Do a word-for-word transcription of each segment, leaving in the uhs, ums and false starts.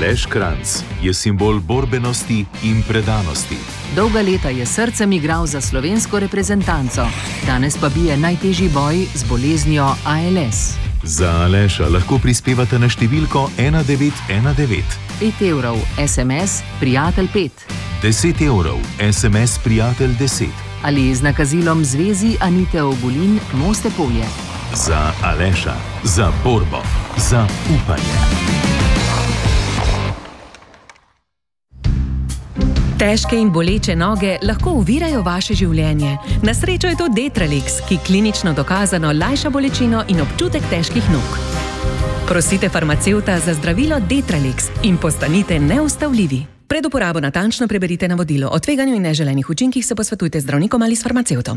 Aleš Kranjc je simbol borbenosti in predanosti. Dolga leta je srcem igral za slovensko reprezentanco, danes pa bije najtežji boj z boleznijo A L S. Za Aleša lahko prispevate na številko ena devet ena devet. pet evrov S M S Prijatelj pet. deset evrov S M S Prijatelj deset. Ali z nakazilom Zvezi Anite Ogulin Moste Polje. Za Aleša, za borbo, za upanje. Težke in boleče noge lahko ovirajo vaše življenje. Na srečo je to Detralix, ki klinično dokazano lajša bolečino in občutek težkih nog. Prosite farmacevta za zdravilo Detralix in postanite neustavljivi. Pred uporabo natančno preberite navodilo. O tveganju in neželenih učinkih se posvetujte z zdravnikom ali s farmacevtom.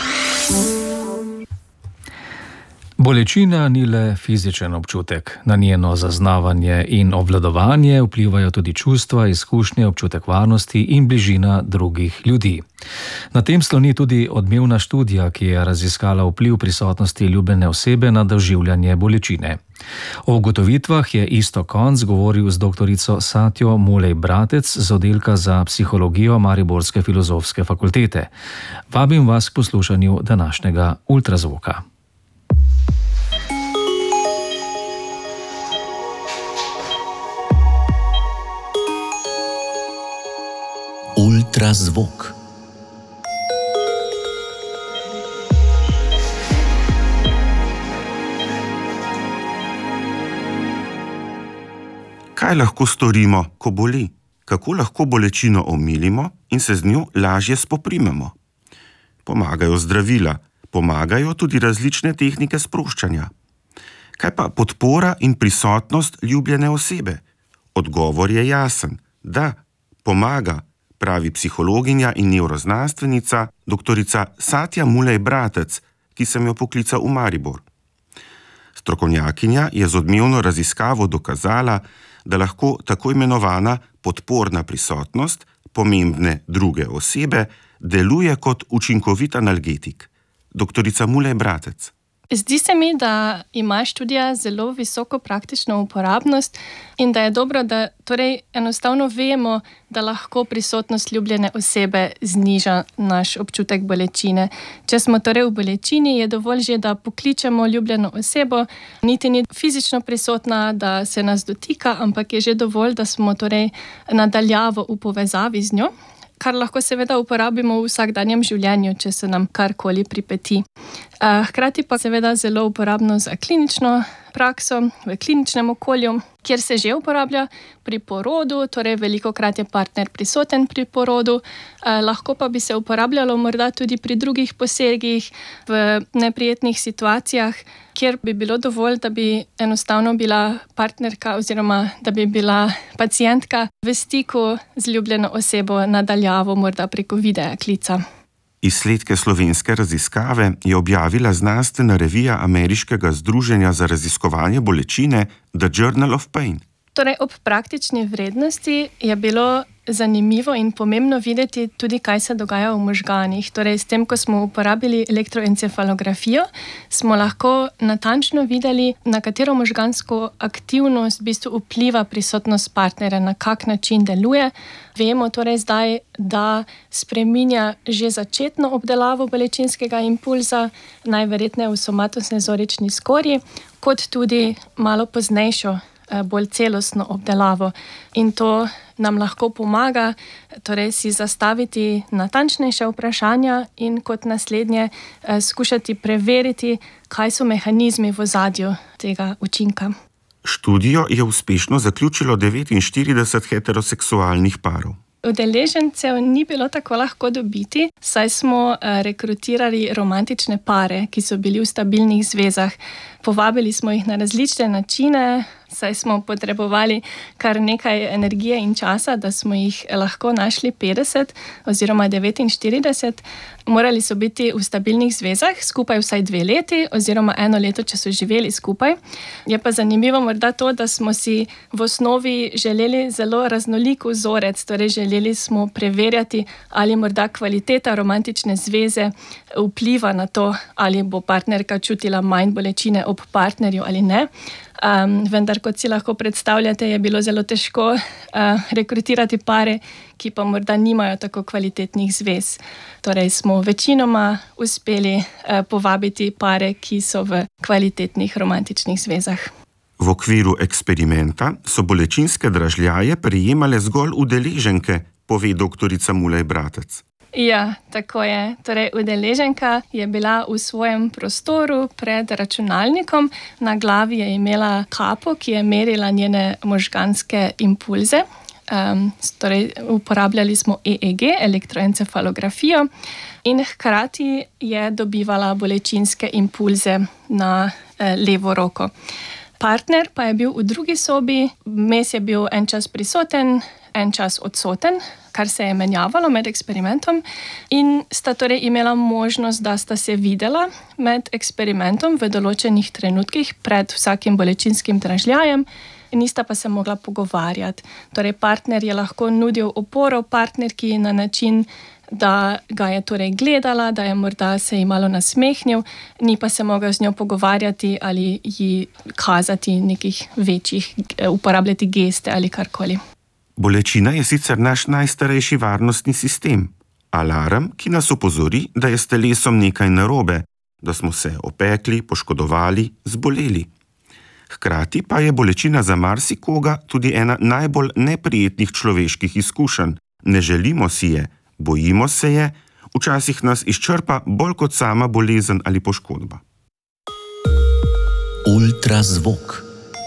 Bolečina ni le fizičen občutek. Na njeno zaznavanje in obvladovanje vplivajo tudi čustva, izkušnje, občutek varnosti in bližina drugih ljudi. Na tem sloni tudi odmevna študija, ki je raziskala vpliv prisotnosti ljubljene osebe na doživljanje bolečine. O ugotovitvah je Iztok Konc govoril z doktorico Satjo Mulej-Bratec z oddelka za psihologijo Mariborske filozofske fakultete. Vabim vas k poslušanju današnjega ultrazvoka. Ultrazvok. Kaj lahko storimo, ko boli? Kako lahko bolečino omilimo in se z njo lažje spoprimemo? Pomagajo zdravila, pomagajo tudi različne tehnike sproščanja. Kaj pa podpora in prisotnost ljubljene osebe? Odgovor je jasen, da, pomaga, pravi psihologinja in nevroznanstvenica doktorica Satja Mulej-Bratec, ki sem jo poklical v Maribor. Strokovnjakinja je z odmevno raziskavo dokazala, da lahko tako imenovana podporna prisotnost pomembne druge osebe deluje kot učinkovit analgetik. Doktorica Mulej-Bratec. Zdi se mi, da ima študija zelo visoko praktično uporabnost in da je dobro, da torej enostavno vemo, da lahko prisotnost ljubljene osebe zniža naš občutek bolečine. Če smo torej v bolečini, je dovolj že, da pokličemo ljubljeno osebo, niti ni fizično prisotna, da se nas dotika, ampak je že dovolj, da smo torej nadaljavo v povezavi z njo, kar lahko seveda uporabimo v vsakdanjem življenju, če se nam karkoli pripeti. Hkrati pa seveda zelo uporabno za klinično prakso v kliničnem okolju, kjer se že uporablja pri porodu, torej velikokrat je partner prisoten pri porodu, lahko pa bi se uporabljalo morda tudi pri drugih posegih v neprijetnih situacijah, kjer bi bilo dovolj, da bi enostavno bila partnerka oziroma da bi bila pacientka v stiku z ljubljeno osebo nadaljavo, morda preko videa klica. Izsledke slovenske raziskave je objavila znanstvena revija Ameriškega združenja za raziskovanje bolečine The Journal of Pain. Torej, ob praktični vrednosti je bilo zanimivo in pomembno videti tudi, kaj se dogaja v možganih. Torej, s tem, ko smo uporabili elektroencefalografijo, smo lahko natančno videli, na katero možgansko aktivnost v bistvu vpliva prisotnost partnerja, na kak način deluje. Vemo torej zdaj, da spreminja že začetno obdelavo bolečinskega impulza, najverjetneje v somatosenzorični skorji, kot tudi malo poznejšo, bolj celostno obdelavo. In to nam lahko pomaga torej si zastaviti natančnejše vprašanja in kot naslednje skušati preveriti, kaj so mehanizmi v ozadju tega učinka. Študijo je uspešno zaključilo devetinštirideset heteroseksualnih parov. Udeležencev ni bilo tako lahko dobiti, saj smo rekrutirali romantične pare, ki so bili v stabilnih zvezah. Povabili smo jih na različne načine, saj smo potrebovali kar nekaj energije in časa, da smo jih lahko našli petdeset oziroma devetinštirideset. Morali so biti v stabilnih zvezah, skupaj vsaj dve leti oziroma eno leto, če so živeli skupaj. Je pa zanimivo morda to, da smo si v osnovi želeli zelo raznolik vzorec, torej želeli smo preverjati, ali morda kvaliteta romantične zveze vpliva na to, ali bo partnerka čutila manj bolečine ob partnerju ali ne. Um, vendar, kot si lahko predstavljate, je bilo zelo težko uh, rekrutirati pare, ki pa morda nimajo tako kvalitetnih zvez. Torej smo večinoma uspeli uh, povabiti pare, ki so v kvalitetnih romantičnih zvezah. V okviru eksperimenta so bolečinske dražljaje prejemale zgolj udeleženke, pove doktorica Mulej Bratec. Ja, tako je. Torej, udeleženka je bila v svojem prostoru pred računalnikom, na glavi je imela kapo, ki je merila njene možganske impulze. Um, torej, uporabljali smo E E G, elektroencefalografijo, in hkrati je dobivala bolečinske impulze na eh, levo roko. Partner pa je bil v drugi sobi, vmes je bil en čas prisoten, en čas odsoten, kar se je menjavalo med eksperimentom, in sta torej imela možnost, da sta se videla med eksperimentom v določenih trenutkih pred vsakim bolečinskim dražljajem, nista pa se mogla pogovarjati. Torej, partner je lahko nudil oporo partnerki na način, da ga je torej gledala, da je morda se ji malo nasmehnil, ni pa se mogel z njo pogovarjati ali ji kazati nekih večjih, uporabljati geste ali karkoli. Bolečina je sicer naš najstarejši varnostni sistem. Alarm, ki nas opozori, da je s telesom nekaj narobe, da smo se opekli, poškodovali, zboleli. Hkrati pa je bolečina za marsikoga tudi ena najbolj neprijetnih človeških izkušenj. Ne želimo si je, bojimo se je, včasih nas izčrpa bolj kot sama bolezen ali poškodba. Ultrazvok.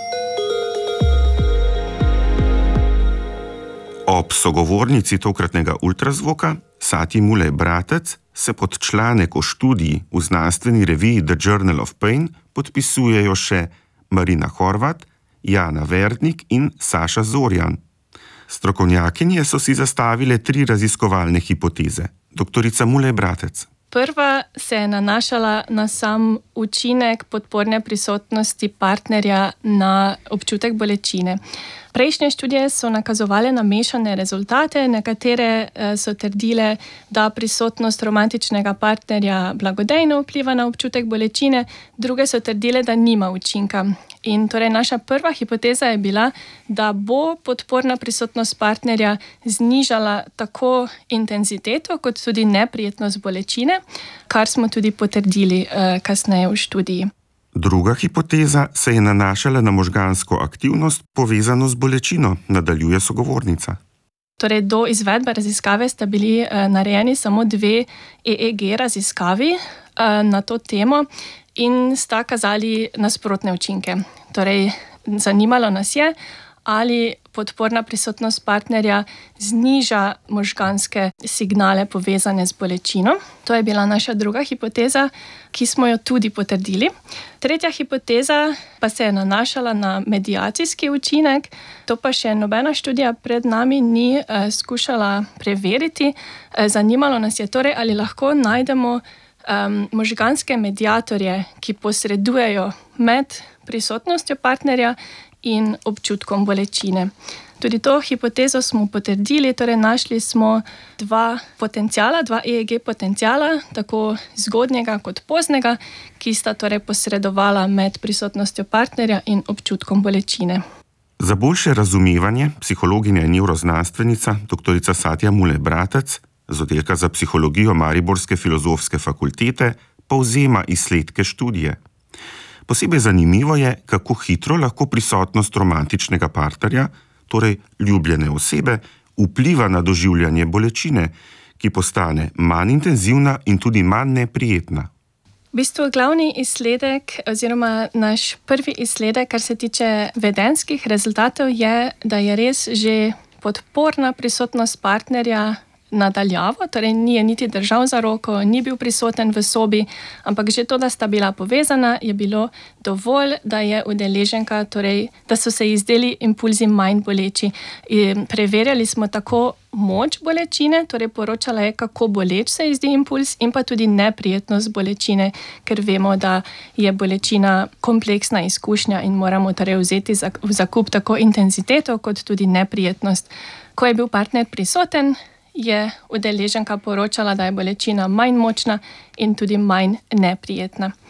Ob sogovornici tokratnega ultrazvoka, Satji Mulej Bratec, se pod članek o študiji v znanstveni reviji The Journal of Pain podpisujejo še Marina Horvat, Jana Verdnik in Saša Zorjan. Strokovnjakinje so si zastavile tri raziskovalne hipoteze. Doktorica Mulej Bratec. Prva se je nanašala na sam učinek podporne prisotnosti partnerja na občutek bolečine. Prejšnje študije so nakazovale na mešane rezultate, nekatere so trdile, da prisotnost romantičnega partnerja blagodejno vpliva na občutek bolečine, druge so trdile, da nima učinka. In torej naša prva hipoteza je bila, da bo podporna prisotnost partnerja znižala tako intenziteto kot tudi neprijetnost bolečine, kar smo tudi potrdili eh, kasneje v študiji. Druga hipoteza se je nanašala na možgansko aktivnost povezano z bolečino, nadaljuje sogovornica. Torej, do izvedbe raziskave sta bili eh, narejeni samo dve E E G raziskavi eh, na to temo in sta kazali nasprotne učinke. Torej, zanimalo nas je, ali podporna prisotnost partnerja zniža možganske signale povezane z bolečino. To je bila naša druga hipoteza, ki smo jo tudi potrdili. Tretja hipoteza pa se je nanašala na mediacijski učinek. To pa še nobena študija pred nami ni eh, skušala preveriti. Eh, zanimalo nas je torej, ali lahko najdemo um, možganske mediatorje, ki posredujejo med prisotnostjo partnerja in občutkom bolečine. Tudi to hipotezo smo potrdili, torej našli smo dva potencijala, dva E E G potencijala, tako zgodnjega kot poznega, ki sta torej posredovala med prisotnostjo partnerja in občutkom bolečine. Za boljše razumevanje psihologinja in nevroznanstvenica doktorica Satja Mulej Bratec z oddelka za psihologijo Mariborske filozofske fakultete povzema izsledke študije. Posebej zanimivo je, kako hitro lahko prisotnost romantičnega partnerja, torej ljubljene osebe, vpliva na doživljanje bolečine, ki postane manj intenzivna in tudi manj neprijetna. V bistvu glavni izsledek oziroma naš prvi izsledek, kar se tiče vedenjskih rezultatov, je, da je res že podporna prisotnost partnerja nadaljavo, torej ni je niti držal za roko, ni bil prisoten v sobi, ampak že to, da sta bila povezana, je bilo dovolj, da je udeleženka, torej, da so se ji zdeli impulzi manj boleči. In preverjali smo tako moč bolečine, torej poročala je, kako boleč se ji zdi impuls, in pa tudi neprijetnost bolečine, ker vemo, da je bolečina kompleksna izkušnja in moramo torej vzeti v zakup tako intenziteto kot tudi neprijetnost. Ko je bil partner prisoten, je udeleženka poročala, da je bolečina manj močna in tudi manj neprijetna.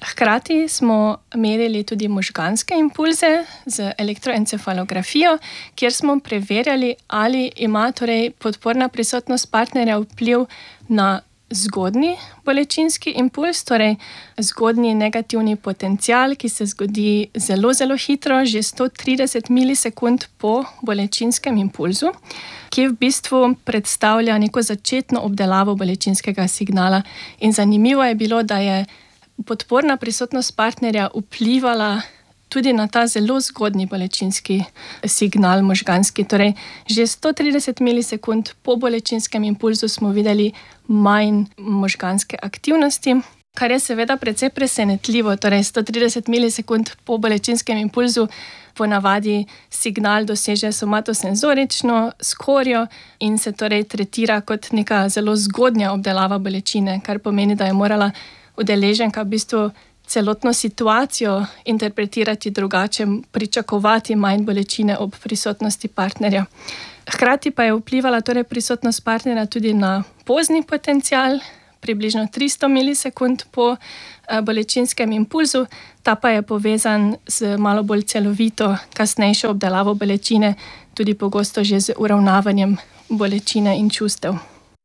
Hkrati smo merili tudi možganske impulze z elektroencefalografijo, kjer smo preverjali, ali ima torej podporna prisotnost partnerja vpliv na zgodnji bolečinski impuls, torej zgodnji negativni potencial, ki se zgodi zelo, zelo hitro, že sto trideset milisekund po bolečinskem impulzu, ki v bistvu predstavlja neko začetno obdelavo bolečinskega signala. In zanimivo je bilo, da je podporna prisotnost partnerja vplivala tudi na ta zelo zgodnji bolečinski signal možganski. Torej, že sto trideset milisekund po bolečinskem impulzu smo videli manj možganske aktivnosti, kar je seveda precej presenetljivo. Torej, sto trideset milisekund po bolečinskem impulzu ponavadi signal doseže somatosenzorično skorjo in se torej tretira kot neka zelo zgodnja obdelava bolečine, kar pomeni, da je morala udeleženka v bistvu celotno situacijo interpretirati drugače, pričakovati manj bolečine ob prisotnosti partnerja. Hkrati pa je vplivala torej prisotnost partnerja tudi na pozni potencial, približno tristo milisekund po bolečinskem impulzu, ta pa je povezan z malo bolj celovito kasnejšo obdelavo bolečine, tudi pogosto že z uravnavanjem bolečine in čustev.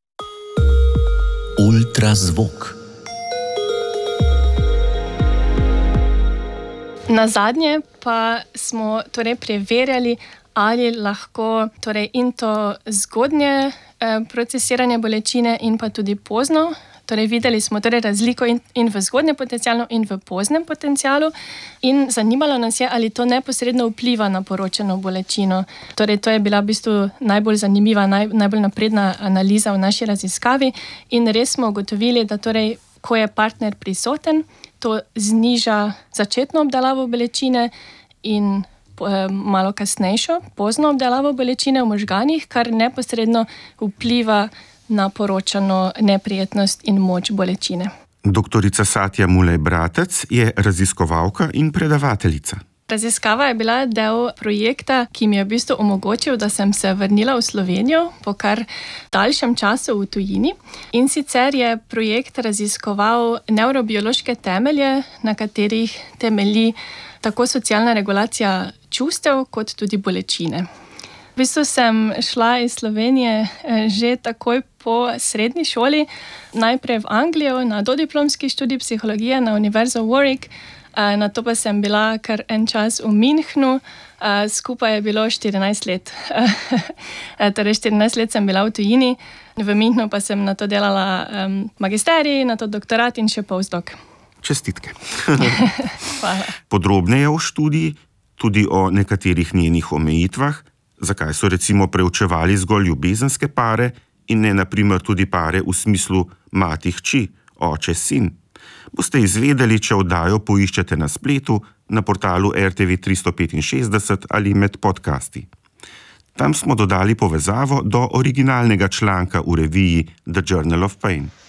Ultrazvok. Nazadnje pa smo torej preverjali, ali lahko torej in to zgodnje eh, procesiranje bolečine in pa tudi pozno. Torej videli smo torej razliko in, in v zgodnjem potencialu in v poznem potencialu in zanimalo nas je, ali to neposredno vpliva na poročeno bolečino. Torej to je bila v bistvu najbolj zanimiva, naj, najbolj napredna analiza v naši raziskavi in res smo ugotovili, da torej, ko je partner prisoten, to zniža začetno obdelavo bolečine in eh, malo kasnejšo, pozno obdelavo bolečine v možganih, kar neposredno vpliva na poročano neprijetnost in moč bolečine. Doktorica Satya Mulej-Bratec je raziskovalka in predavateljica. Raziskava je bila del projekta, ki mi je v bistvu omogočil, da sem se vrnila v Slovenijo po kar daljšem času v tujini. In sicer je projekt raziskoval nevrobiološke temelje, na katerih temelji tako socialna regulacija čustev, kot tudi bolečine. V bistvu sem šla iz Slovenije že takoj po srednji šoli, najprej v Anglijo na dodiplomski študij psihologije na Univerzo Warwick, na to pa sem bila kar en čas v Münchnu, skupaj je bilo štirinajst let. Torej štirinajst let sem bila v tujini, v Münchnu pa sem na to delala magisterij, na to doktorat in še postdoc. Čestitke. Hvala. Podrobneje o študiji, tudi o nekaterih njenih omejitvah, zakaj so recimo preučevali zgolj ljubezenske pare in ne na primer tudi pare v smislu mati-hči, oče-sin, boste izvedeli, če oddajo poiščete na spletu, na portalu R T V tristo petinšestdeset ali med podcasti. Tam smo dodali povezavo do originalnega članka v reviji The Journal of Pain.